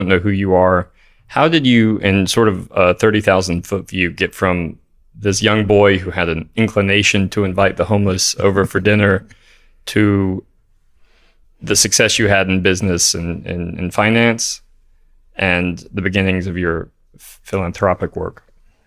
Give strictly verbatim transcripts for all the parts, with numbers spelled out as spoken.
know who you are. How did you, in sort of a thirty thousand foot view, get from this young boy who had an inclination to invite the homeless over for dinner to the success you had in business and in finance and the beginnings of your philanthropic work?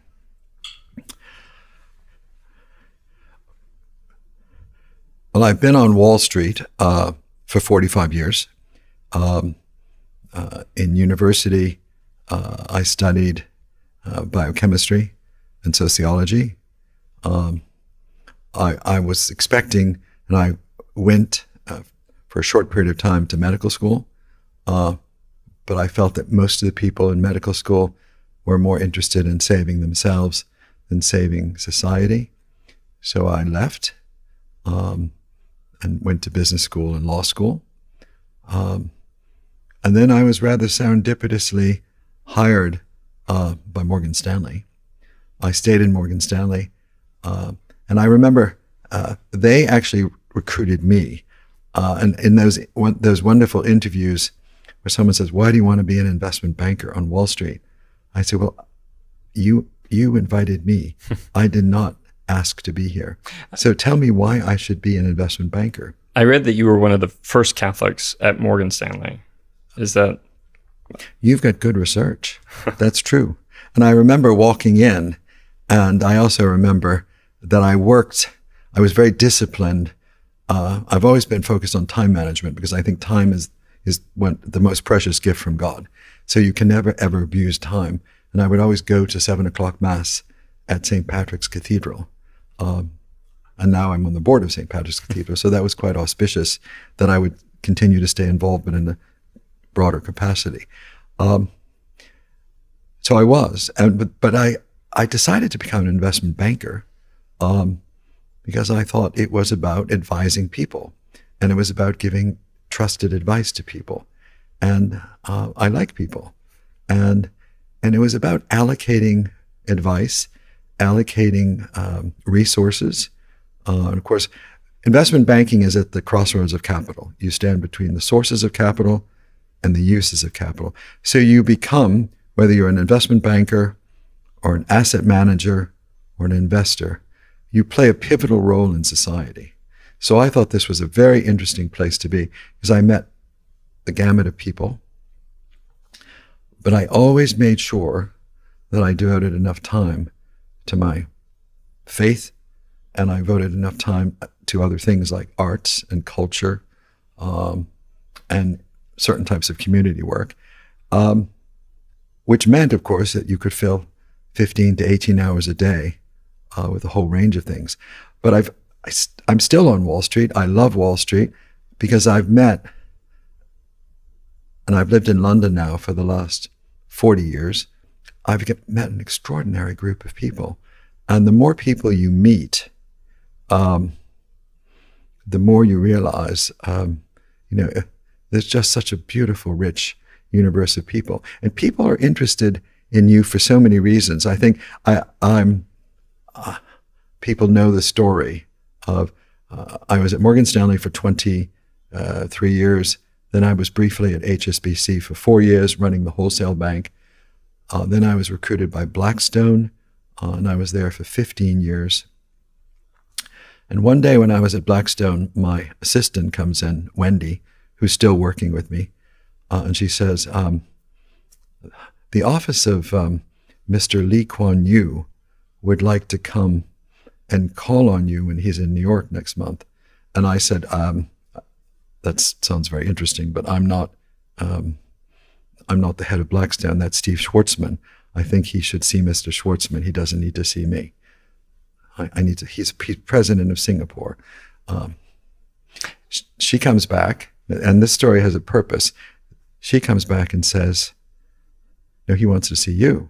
Well, I've been on Wall Street uh, for forty-five years. Um, uh, in university, uh, I studied uh, biochemistry and sociology. Um, I, I was expecting, and I went uh, for a short period of time to medical school, uh, but I felt that most of the people in medical school were more interested in saving themselves than saving society. So I left um, and went to business school and law school. Um, and then I was rather serendipitously hired uh, by Morgan Stanley. I stayed in Morgan Stanley. Uh, and I remember uh, they actually recruited me. Uh, and in those one, those wonderful interviews where someone says, "Why do you want to be an investment banker on Wall Street?" I said, "Well, you you invited me. I did not ask to be here. So tell me why I should be an investment banker." I read that you were one of the first Catholics at Morgan Stanley. Is that? You've got good research. That's true. And I remember walking in, and I also remember that I worked, I was very disciplined. Uh, I've always been focused on time management because I think time is, is one, the most precious gift from God. So you can never, ever abuse time. And I would always go to seven o'clock Mass at Saint Patrick's Cathedral. Um, and now I'm on the board of Saint Patrick's Cathedral. So that was quite auspicious that I would continue to stay involved, but in a broader capacity. Um, so I was, and but, but I, I decided to become an investment banker um, because I thought it was about advising people, and it was about giving trusted advice to people. And uh, I like people. And, and it was about allocating advice, allocating um, resources. Uh, and of course, investment banking is at the crossroads of capital. You stand between the sources of capital and the uses of capital. So you become, whether you're an investment banker or an asset manager or an investor, you play a pivotal role in society. So I thought this was a very interesting place to be because I met the gamut of people, but I always made sure that I devoted enough time to my faith, and I devoted enough time to other things like arts and culture um, and certain types of community work, um, which meant, of course, that you could fill fifteen to eighteen hours a day uh, with a whole range of things. But I've, I, I'm still on Wall Street. I love Wall Street because I've met, and I've lived in London now for the last forty years, I've met an extraordinary group of people. And the more people you meet, um, the more you realize, um, you know, there's just such a beautiful, rich universe of people. And people are interested in you for so many reasons. I think I, I'm, uh, people know the story of, uh, I was at Morgan Stanley for twenty-three years. Then I was briefly at H S B C for four years, running the wholesale bank. Uh, then I was recruited by Blackstone, uh, and I was there for fifteen years. And one day when I was at Blackstone, my assistant comes in, Wendy, who's still working with me, uh, and she says, um, the office of um, Mister Lee Kuan Yew would like to come and call on you when he's in New York next month. And I said, um, that sounds very interesting, but I'm not, um, I'm not the head of Blackstone. That's Steve Schwartzman. I think he should see Mister Schwartzman. He doesn't need to see me. I, I need to, he's, he's president of Singapore. Um, sh- she comes back, and this story has a purpose. She comes back and says, no, he wants to see you.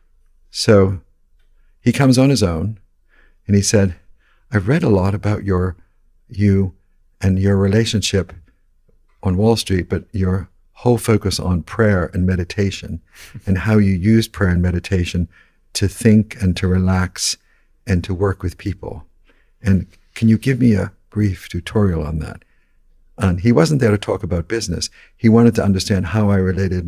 So he comes on his own, and he said, I've read a lot about your, you and your relationship on Wall Street, but your whole focus on prayer and meditation and how you use prayer and meditation to think and to relax and to work with people. And can you give me a brief tutorial on that? And he wasn't there to talk about business. He wanted to understand how I related